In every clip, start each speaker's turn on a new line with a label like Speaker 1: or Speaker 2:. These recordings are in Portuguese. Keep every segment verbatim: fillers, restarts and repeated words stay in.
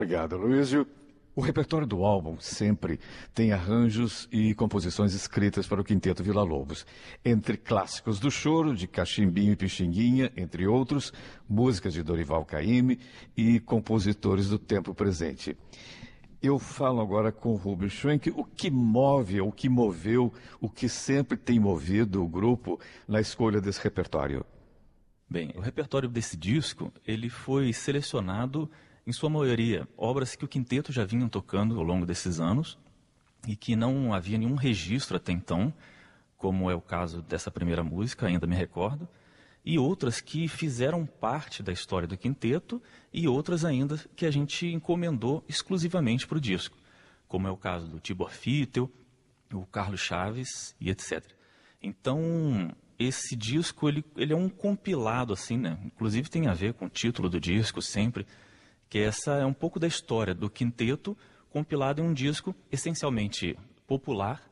Speaker 1: Obrigado, Luísio. O repertório do álbum sempre tem arranjos e composições escritas para o Quinteto Villa-Lobos. Entre clássicos do choro, de Cachimbinho e Pixinguinha, entre outros, músicas de Dorival Caymmi e compositores do tempo presente. Eu falo agora com o Rubens Schwenk, o que move, o que moveu, o que sempre tem movido o grupo na escolha desse repertório?
Speaker 2: Bem, o repertório desse disco, ele foi selecionado, em sua maioria, obras que o quinteto já vinham tocando ao longo desses anos e que não havia nenhum registro até então, como é o caso dessa primeira música, Ainda Me Recordo, e outras que fizeram parte da história do quinteto e outras ainda que a gente encomendou exclusivamente para o disco, como é o caso do Tibor Fittel, o Carlos Chaves e etcétera. Então, esse disco, ele, ele é um compilado, assim, né? Inclusive tem a ver com o título do disco sempre, que essa é um pouco da história do quinteto, compilado em um disco essencialmente popular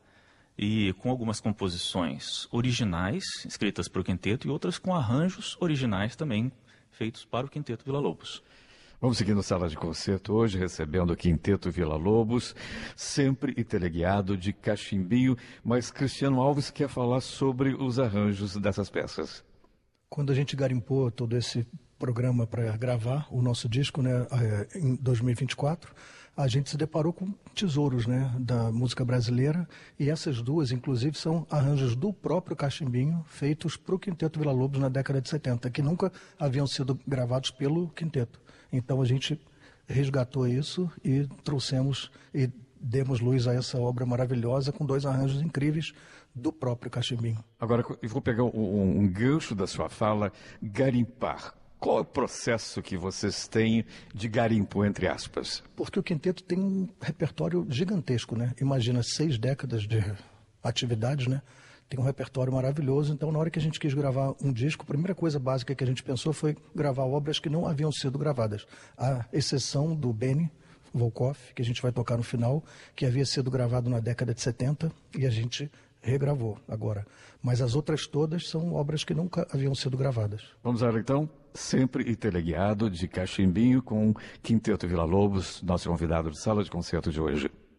Speaker 2: e com algumas composições originais, escritas para o quinteto, e outras com arranjos originais também, feitos para o Quinteto Villa-Lobos.
Speaker 1: Vamos seguir no Sala de Concerto hoje, recebendo o Quinteto Villa-Lobos, sempre interligado de Cachimbinho, mas Cristiano Alves quer falar sobre os arranjos dessas peças.
Speaker 3: Quando a gente garimpou todo esse programa para gravar o nosso disco, né, em dois mil e vinte e quatro, a gente se deparou com tesouros, né, da música brasileira, e essas duas, inclusive, são arranjos do próprio Cachimbinho, feitos para o Quinteto Villa-Lobos na década de setenta, que nunca haviam sido gravados pelo Quinteto. Então a gente resgatou isso e trouxemos e demos luz a essa obra maravilhosa com dois arranjos incríveis do próprio Cachimbinho.
Speaker 1: Agora, eu vou pegar um, um gancho da sua fala, garimpar. Qual é o processo que vocês têm de garimpo, entre aspas?
Speaker 3: Porque o quinteto tem um repertório gigantesco, né? Imagina, seis décadas de atividades, né? Tem um repertório maravilhoso. Então, na hora que a gente quis gravar um disco, a primeira coisa básica que a gente pensou foi gravar obras que não haviam sido gravadas. A exceção do Benny Volkoff, que a gente vai tocar no final, que havia sido gravado na década de setenta e a gente regravou agora. Mas as outras todas são obras que nunca haviam sido gravadas.
Speaker 1: Vamos lá então, sempre interligado de Cachimbinho com Quinteto Villa-Lobos, nosso convidado de Sala de Concerto de hoje.